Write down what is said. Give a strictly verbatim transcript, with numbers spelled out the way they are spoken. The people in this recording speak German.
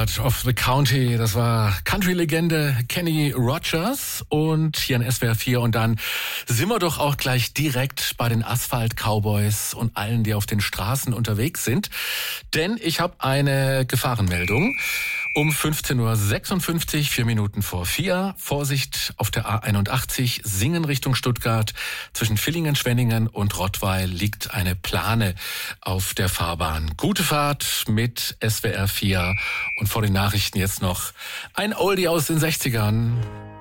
Sweetheart of the County, das war Country-Legende Kenny Rogers und hier in S W R vier. Und dann sind wir doch auch gleich direkt bei den Asphalt-Cowboys und allen, die auf den Straßen unterwegs sind. Denn ich habe eine Gefahrenmeldung. Um fünfzehn Uhr sechsundfünfzig, vier Minuten vor vier. Vorsicht auf der A einundachtzig, Singen Richtung Stuttgart. Zwischen Villingen-Schwenningen und Rottweil liegt eine Plane auf der Fahrbahn. Gute Fahrt mit S W R vier. Und vor den Nachrichten jetzt noch ein Oldie aus den sechzigern.